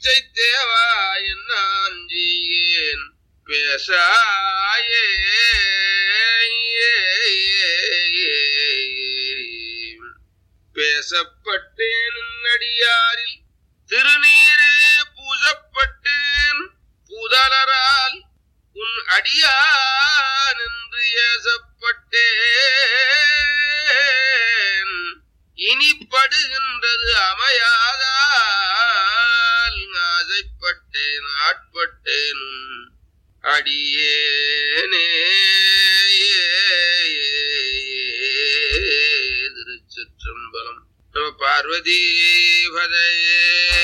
பிச்சை தேவா நான் செய்யேன் பேசாயே பேசப்பட்டேன் அடியாரில் திருநீரே பூசப்பட்டேன் புதலரால் உன் அடியான் என்று ஏசப்பட்டேன் இனிப்படுகின்றது அமையாதால் ஆசைப்பட்டேன் ஆட்பட்டேன் அடியேனே. திருச்சிற்றம்பலம். நம பார்வதி பதையே.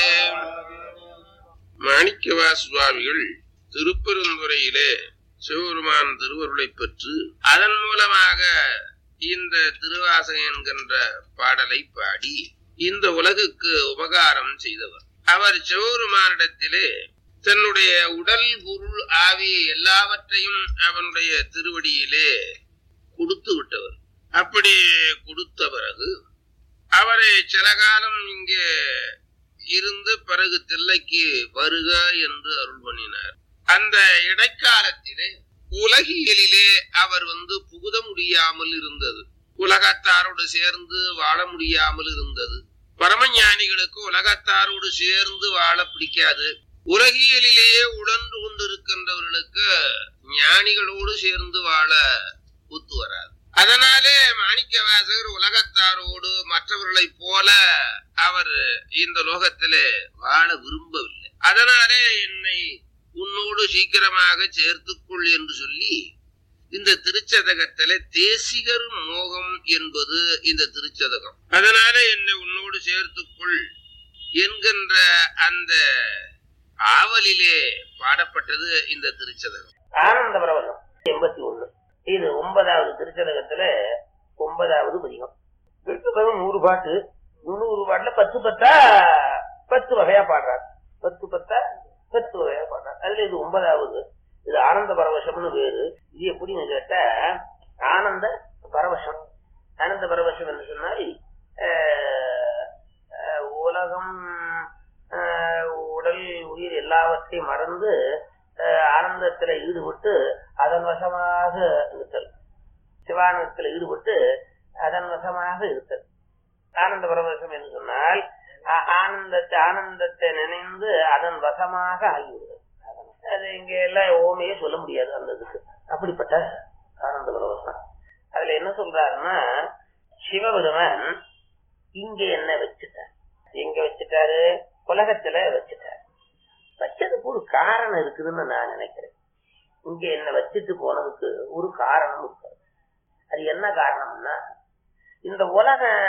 மாணிக்கவாச சுவாமிகள் திருப்பெருந்துறையிலே சிவபெருமான் திருவருளை பெற்று அதன் மூலமாக இந்த திருவாசகம் என்கின்ற பாடலை பாடி இந்த உலகுக்கு உபகாரம் செய்தவர். அவர் சிவபெருமானிடத்திலே தன்னுடைய உடல் பொருள் ஆவி எல்லாவற்றையும் அவனுடைய திருவடியிலே கொடுத்து விட்டவர். அப்படி கொடுத்த பிறகு அவரை சில காலம் இங்கே இருந்து பிறகு தில்லைக்கு வருக என்று அருள் பண்ணினார். அந்த இடைக்காலத்திலே உலகியலிலே அவர் புகுத முடியாமல் இருந்தது. உலகத்தாரோடு சேர்ந்து வாழ முடியாமல் இருந்தது. பரமஞானிகளுக்கு உலகத்தாரோடு சேர்ந்து வாழ பிடிக்காது. உலகியலிலேயே உழன்று கொண்டிருக்கின்றவர்களுக்கு ஞானிகளோடு சேர்ந்து வாழ ஒத்து வராது. அதனாலே மாணிக்கவாசகர் உலகத்தாரோடு மற்றவர்களை போல அவர் இந்த லோகத்திலே வாழ விரும்பவில்லை. அதனாலே என்னை உன்னோடு சீக்கிரமாக சேர்த்துக்கொள் என்று சொல்லி இந்த திருச்சதகத்திலே தேசிகர் மோகம் என்பது இந்த திருச்சதகம். அதனால என்னை உன்னோடு சேர்த்துக்கொள் என்கின்ற அந்த ஆவலிலே பாடப்பட்டது இந்த திருச்சதகம். ஆனந்த பிரபந்தம் 81. இது 9வது திருச்சதகத்துல 9வது பதிகம். 100 பாட்டு. 100 பாட்டுல 10 வகையா பாடுறாரு. 10 வகையா பாடுறாரு. அதுல இது 9வது. இது ஆனந்த பரவசம்னு பேரு. இது எப்படின்னு கேட்டா ஆனந்த பரவசம். ஆனந்த பரவசம் என்று சொன்னால் உலகம் உடல் உயிர் எல்லாவற்றையும் மறந்து ஆனந்தத்துல ஈடுபட்டு அதன் வசமாக இருத்தல். சிவானந்தத்துல ஈடுபட்டு அதன் வசமாக இருத்தல் ஆனந்த பரவசம் என்று சொன்னால் ஆனந்தத்தை நினைந்து அதன் வசமாக ஆகிவிடுதல். அது இங்க எல்லாம் ஓமையே சொல்ல முடியாது அந்த இதுக்கு. அப்படிப்பட்ட ஆனந்த பரவசம். அதுல என்ன சொல்றாருன்னா, சிவபெருமான் இங்க என்ன வச்சுட்டார்? எங்க வச்சுட்டாரு? உலகத்துல வச்சுட்டாரு. வச்சதுக்கு ஒரு காரணம் இருக்குதுன்னு நான் நினைக்கிறேன். இங்க என்ன வச்சுட்டு போனதுக்கு ஒரு காரணம் இருக்கு. அது என்ன காரணம்னா, இந்த உலகம்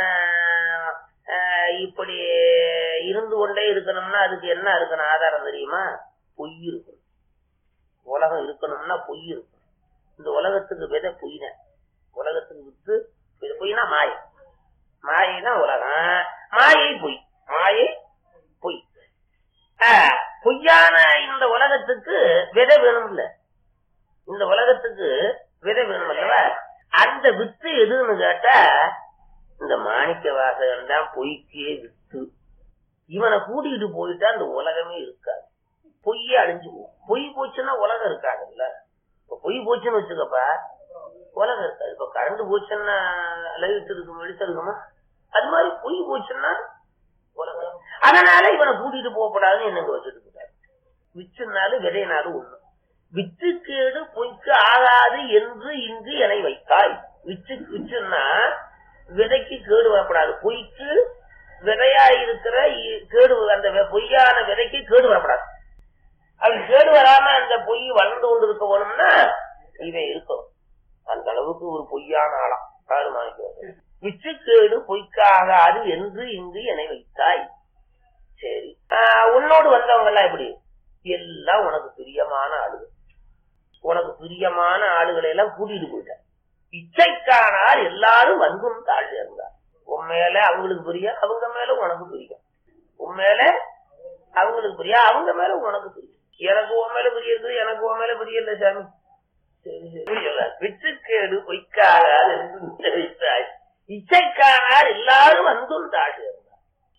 இப்படி இருந்து கொண்டே இருக்கணும்னா அதுக்கு என்ன இருக்கணும்? ஆதாரம் தெரியுமா? பொய் இருக்கணும். உலகம் இருக்கணும்னா பொய் இருக்கணும். இந்த உலகத்துக்கு விதை பொய் தான். உலகத்துக்கு வித்து விதை பொய்னா மாயை. மாயைனா உலகம், மாயை பொய். மாயை பொய். பொய்யான இந்த உலகத்துக்கு விதை வேணும் இல்ல? இந்த உலகத்துக்கு விதை வேணும் அல்லவா? அந்த வித்து எதுன்னு கேட்டா இந்த மாணிக்க வாசகன் தான் பொய்க்கே வித்து. இவனை கூட்டிகிட்டு போயிட்டா அந்த உலகமே இருக்காது. பொய்யே அழிஞ்சு போகும். பொய் போச்சுன்னா உலகம் இருக்காதுல்ல. இப்ப பொய் போச்சுன்னு வச்சுக்கப்பா உலகம் இருக்காது. இப்ப கரண்ட் போச்சுன்னா லைட் இருக்கும், வெளிச்சம் இருக்குமா? அது மாதிரி பொய் போச்சுன்னா உலகம். அதனால இவனை கூட்டிட்டு போகப்படாதுன்னு என்னங்க வச்சுட்டு போட்டாரு. விச்சுனாலும் விதையினாலும் ஒண்ணு. வித்துக்கேடு பொய்க்கு ஆகாது என்று இங்கு என்னை வைத்தாய். விச்சுன்னா விதைக்கு கேடு வரப்படாது. பொய்க்கு விதையா இருக்கிற கேடு, அந்த பொய்யான விதைக்கு கேடு வரப்படாது. அப்படி கேடு வராம அந்த பொய் வளர்ந்து கொண்டு இருக்க வேணும்னா இவன் இருக்கும். அந்த அளவுக்கு ஒரு பொய்யான ஆளாம் மாணிக்க. விச்சுக்கேடு பொய்க்காகாது என்று இங்கு என்னை வைத்தாய். சரி, உன்னோடு வந்தவங்க எல்லாம் எப்படி? எல்லாம் உனக்கு பிரியமான ஆளுகள். உனக்கு பிரியமான ஆளுகளை எல்லாம் கூட்டிட்டு போயிட்ட. இச்சைக்கானால் எல்லாரும் வந்தும் தாழ் சேர்ந்தார். உன் மேல அவங்களுக்கு பிரியம், அவங்க மேல உனக்கு பிரியம். உன் மேல அவங்களுக்கு பிரியம், அவங்க மேல உனக்கு பிரியம். எனக்கு உன் மேல பிரிய இருக்குது, எனக்கு உன் மேல பிரிய இல்லை சாமி. சரி சரி. விச்சுக்கேடு பொய்க்காகாது என்று வைத்தாய். இச்சைக்கானால் எல்லாரும் வந்தும் தாழ்